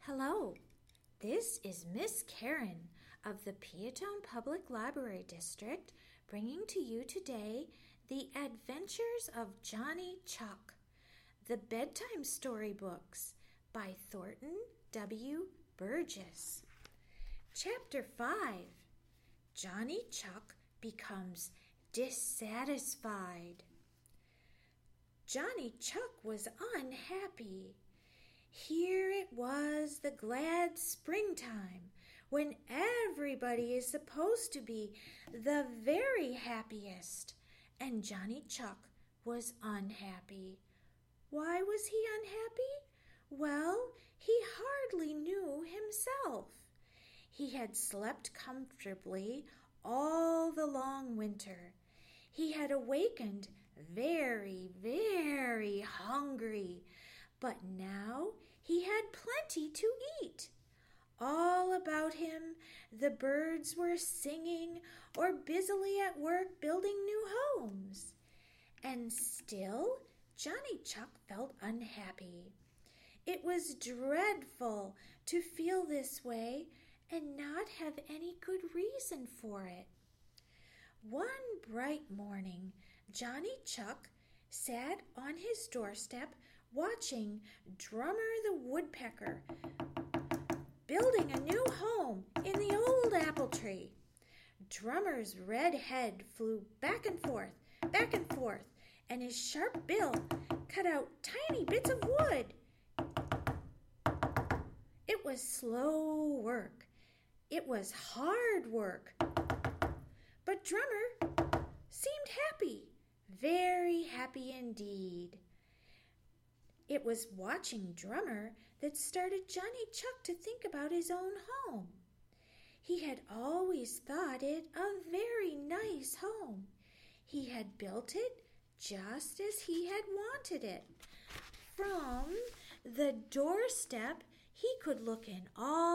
Hello, this is Miss Karen of the Peatone Public Library District bringing to you today The Adventures of Johnny Chuck, the Bedtime Storybooks by Thornton W. Burgess. Chapter 5, Johnny Chuck Becomes Dissatisfied. Johnny Chuck was unhappy. Here it was, the glad springtime, when everybody is supposed to be the very happiest, and Johnny Chuck was unhappy. Why was he unhappy? Well, he hardly knew himself. He had slept comfortably all the long winter. He had awakened very, very hungry, but now he had plenty to eat. All about him, the birds were singing or busily at work building new homes. And still, Johnny Chuck felt unhappy. It was dreadful to feel this way and not have any good reason for it. One bright morning, Johnny Chuck sat on his doorstep watching Drummer the Woodpecker building a new home in the old apple tree. Drummer's red head flew back and forth, and his sharp bill cut out tiny bits of wood. It was slow work. It was hard work. But Drummer seemed happy, very happy indeed. It was watching Drummer that started Johnny Chuck to think about his own home. He had always thought it a very nice home. He had built it just as he had wanted it. From the doorstep, he could look in all